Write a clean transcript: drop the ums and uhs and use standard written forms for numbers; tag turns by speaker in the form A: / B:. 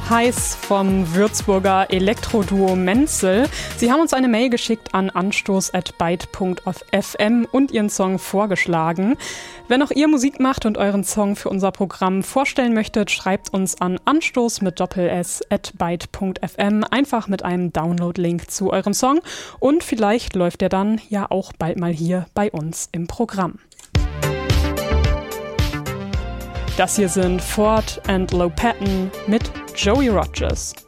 A: Heiß vom Würzburger Elektroduo Menzel. Sie haben uns eine Mail geschickt an anstoß@byte.fm und ihren Song vorgeschlagen. Wenn auch ihr Musik macht und euren Song für unser Programm vorstellen möchtet, schreibt uns an anstoß mit Doppel-S @byte.fm, einfach mit einem Download-Link zu eurem Song und vielleicht läuft der dann ja auch bald mal hier bei uns im Programm. Das hier sind Ford and Low Patton mit Joey Rogers.